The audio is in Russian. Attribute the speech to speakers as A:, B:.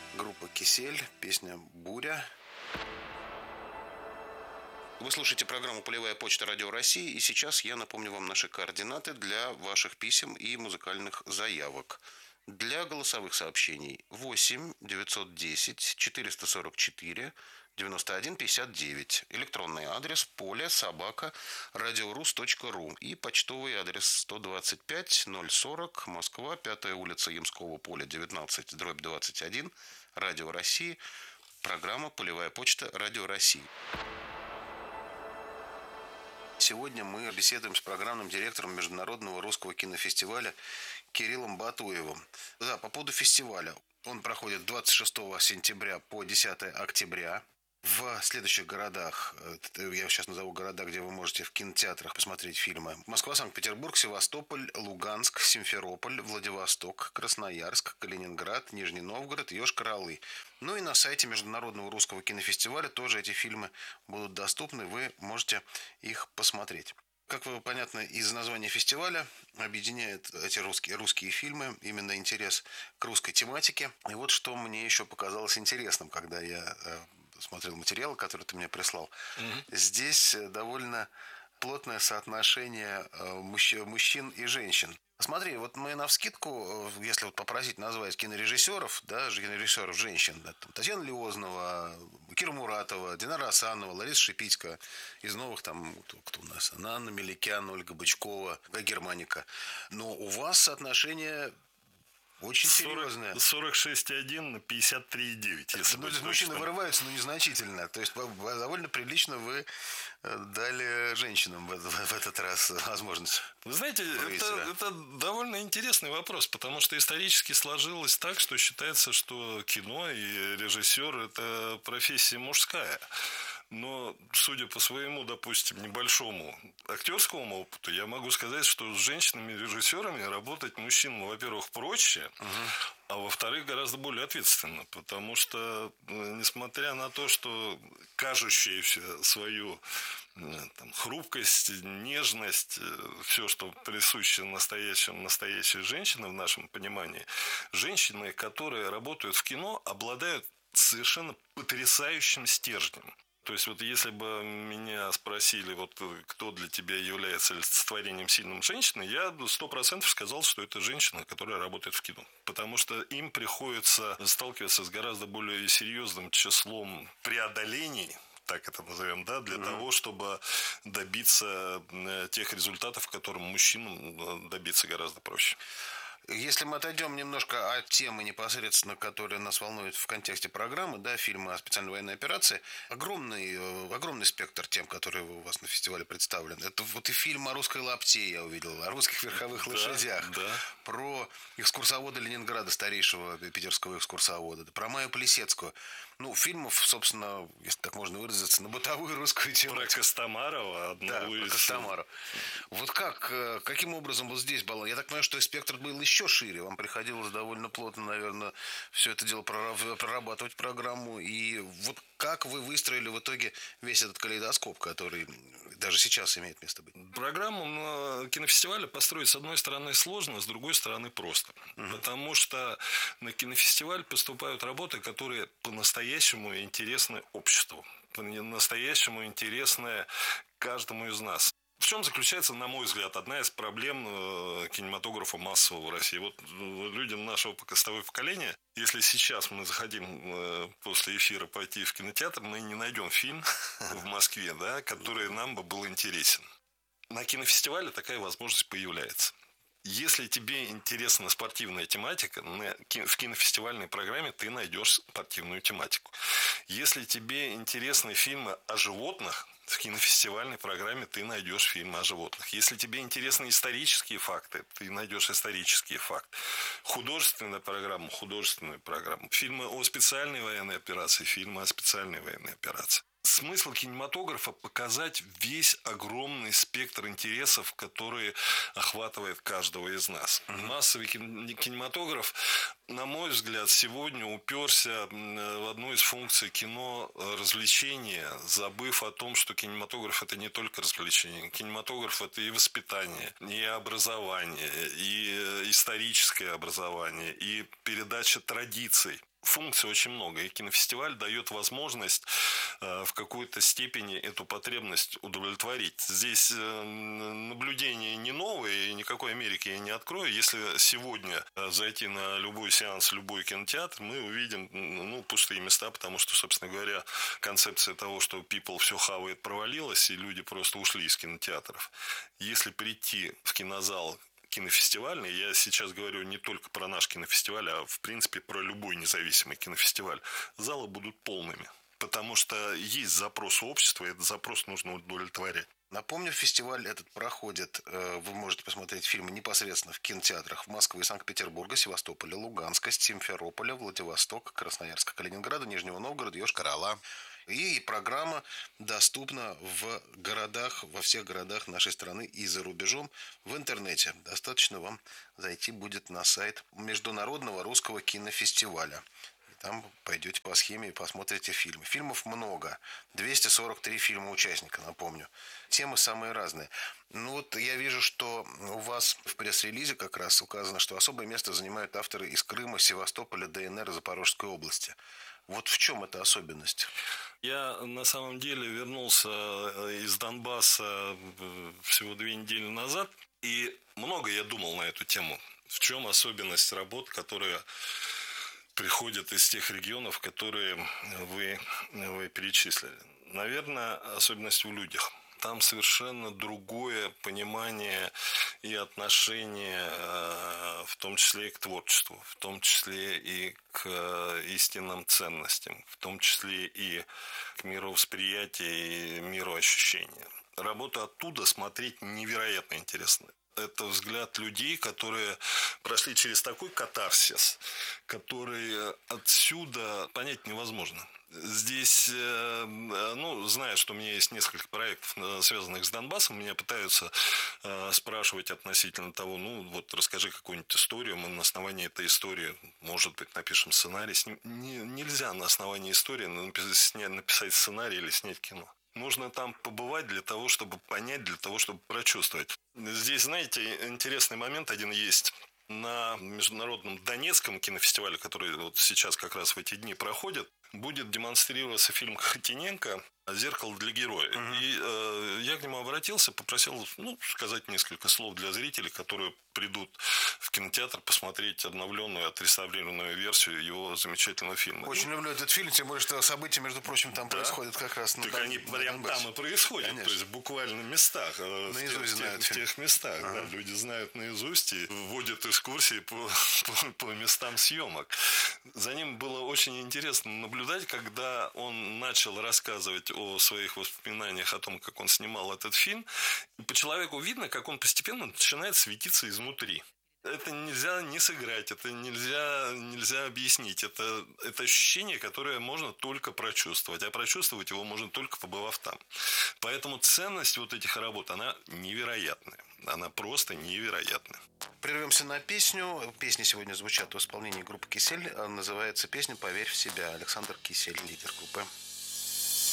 A: Группа «Кисель», песня «Буря». Вы слушаете программу «Полевая почта Радио России», и сейчас я напомню вам наши координаты для ваших писем и музыкальных заявок. Для голосовых сообщений 8 910 444 91 59. Электронный адрес polе@radiorus.ru и почтовый адрес 125 040 Москва, 5-я улица Ямского поля, 19/21, Радио России. Программа «Полевая почта Радио России». Сегодня мы беседуем с программным директором Международного русского кинофестиваля Кириллом Батуевым. Да, по поводу фестиваля. Он проходит 26 сентября по 10 октября. В следующих городах, я сейчас назову города, где вы можете в кинотеатрах посмотреть фильмы: Москва, Санкт-Петербург, Севастополь, Луганск, Симферополь, Владивосток, Красноярск, Калининград, Нижний Новгород, Йошкар-Олы. Ну и на сайте Международного русского кинофестиваля тоже эти фильмы будут доступны, вы можете их посмотреть. Как понятно из названия фестиваля, объединяет эти русские фильмы именно интерес к русской тематике. И вот что мне еще показалось интересным, когда я смотрел материалы, которые ты мне прислал. Здесь довольно плотное соотношение мужчин и женщин. Смотри, вот мы навскидку, если вот попросить назвать кинорежиссеров, да, кинорежиссеров женщин, да, там, Татьяна Лиознова, Кира Муратова, Динара Асанова, Лариса Шипитько, из новых там, кто у нас, Анна Меликян, Ольга Бычкова, Германика. Но у вас соотношение очень серьезная.
B: 46,1 на 53,9. Если
A: мужчины вырываются, но незначительно. То есть довольно прилично вы дали женщинам в этот раз возможность.
B: Вы знаете, это довольно интересный вопрос, потому что исторически сложилось так, что считается, что кино и режиссер – это профессия мужская. Но, судя по своему, допустим, небольшому актерскому опыту, я могу сказать, что с женщинами-режиссерами работать мужчинам, во-первых, проще, а во-вторых, гораздо более ответственно. Потому что, несмотря на то, что кажущуюся свою там, хрупкость, нежность, все, что присуще настоящей женщине в нашем понимании, женщины, которые работают в кино, обладают совершенно потрясающим стержнем. То есть, вот если бы меня спросили, вот кто для тебя является олицетворением сильной женщины, я 100% сказал, что это женщина, которая работает в кино. Потому что им приходится сталкиваться с гораздо более серьезным числом преодолений, так это назовем, да, для того, чтобы добиться тех результатов, которым мужчинам добиться гораздо проще.
A: Если мы отойдем немножко от темы непосредственно, которая нас волнует в контексте программы, да, фильма о специальной военной операции, огромный спектр тем, которые у вас на фестивале представлены. Это вот и фильм о русской лапте я увидел, о русских верховых лошадях, про экскурсовода Ленинграда, старейшего питерского экскурсовода, про Майю Плисецкую. Ну, фильмов, собственно, если так можно выразиться, на бытовую русскую тематику.
B: Про Костомарова одного из...
A: про Костомарова. Вот каким образом вот здесь баланс? Я так понимаю, что спектр был еще шире. Вам приходилось довольно плотно, наверное, все это дело прорабатывать программу. И вот как вы выстроили в итоге весь этот калейдоскоп, который даже сейчас имеет место быть?
B: Программу на кинофестивале построить, с одной стороны, сложно, с другой стороны, просто. Потому что на кинофестиваль поступают работы, которые по-настоящему интересны обществу, по-настоящему интересны каждому из нас. В чем заключается, на мой взгляд, одна из проблем кинематографа массового в России? Вот людям нашего поколения, если сейчас мы захотим после эфира пойти в кинотеатр, мы не найдем фильм в Москве, да, который нам бы был интересен. На кинофестивале такая возможность появляется. Если тебе интересна спортивная тематика, в кинофестивальной программе ты найдешь спортивную тематику. Если тебе интересны фильмы о животных, в кинофестивальной программе ты найдешь фильмы о животных. Если тебе интересны исторические факты, ты найдешь исторические факты. Художественную программу. Фильмы о специальной военной операции, фильмы о специальной военной операции. Смысл кинематографа – показать весь огромный спектр интересов, который охватывает каждого из нас. Массовый кинематограф, на мой взгляд, сегодня уперся в одну из функций кино – развлечения, забыв о том, что кинематограф – это не только развлечение. Кинематограф – это и воспитание, и образование, и историческое образование, и передача традиций. функций очень много, и кинофестиваль дает возможность в какой-то степени эту потребность удовлетворить. Здесь наблюдения не новые, и никакой Америки я не открою. Если сегодня зайти на любой сеанс, любой кинотеатр, мы увидим пустые места, потому что, собственно говоря, концепция того, что people все хавает, провалилась, и люди просто ушли из кинотеатров. Если прийти в кинозал кинофестивальный, я сейчас говорю не только про наш кинофестиваль, а в принципе про любой независимый кинофестиваль, залы будут полными. Потому что есть запрос у общества, и этот запрос нужно удовлетворять.
A: Напомню, фестиваль этот проходит, вы можете посмотреть фильмы непосредственно в кинотеатрах в Москве, Санкт-Петербурга, Севастополе, Луганска, Симферополя, Владивостока, Красноярска, Калининграда, Нижнего Новгорода, Йошкар-Ола. И программа доступна в городах, во всех городах нашей страны и за рубежом в интернете. Достаточно вам зайти будет на сайт Международного русского кинофестиваля. Там пойдете по схеме и посмотрите фильмы. Фильмов много. 243 фильма участника, напомню. Темы самые разные. Я вижу, что у вас в пресс-релизе как раз указано, что особое место занимают авторы из Крыма, Севастополя, ДНР и Запорожской области. Вот в чем эта особенность?
B: Я на самом деле вернулся из Донбасса всего 2 недели назад, и много я думал на эту тему. В чем особенность работ, которые приходят из тех регионов, которые вы перечислили. Наверное, особенность в людях. Там совершенно другое понимание и отношение, в том числе и к творчеству, в том числе и к истинным ценностям, в том числе и к мировосприятию и мироощущению. Работу оттуда смотреть невероятно интересно. Это взгляд людей, которые прошли через такой катарсис, который отсюда понять невозможно. Здесь, зная, что у меня есть несколько проектов, связанных с Донбассом, меня пытаются спрашивать относительно того, расскажи какую-нибудь историю, мы на основании этой истории, может быть, напишем сценарий. Нельзя на основании истории написать сценарий или снять кино. Нужно там побывать для того, чтобы понять, для того, чтобы прочувствовать. Здесь, знаете, интересный момент один есть. На международном Донецком кинофестивале, который вот сейчас как раз в эти дни проходит, будет демонстрироваться фильм Хотиненко «Зеркало для героя». И я к нему обратился, попросил сказать несколько слов для зрителей, которые придут в кинотеатр посмотреть обновленную, отреставрированную версию его замечательного фильма.
A: Очень люблю этот фильм, тем более, что события, между прочим, там происходят как раз
B: на Донбассе. Так они прямо там и происходят, конечно. То есть буквально в местах.
A: Наизусть знают.
B: В тех местах, да, люди знают наизусть и вводят экскурсии по местам съемок. За ним было очень интересно наблюдать, когда он начал рассказывать о своих воспоминаниях, о том, как он снимал этот фильм. И по человеку видно, как он постепенно начинает светиться изнутри. Это нельзя не сыграть, это нельзя объяснить. Это ощущение, которое можно только прочувствовать. А прочувствовать его можно только побывав там. Поэтому ценность вот этих работ, она невероятная. Она просто невероятная.
A: Прервемся на песню. Песни сегодня звучат в исполнении группы «Кисель». Называется песня «Поверь в себя». Александр Кисель, лидер группы.